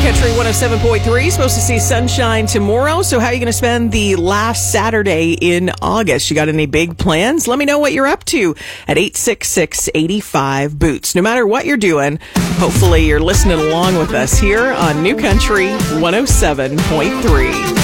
Country 107.3, supposed to see sunshine tomorrow. So how are you going to spend the last Saturday in August? You got any big plans? Let me know what you're up to at 866-85-BOOTS. No matter what you're doing, hopefully you're listening along with us here on New Country 107.3.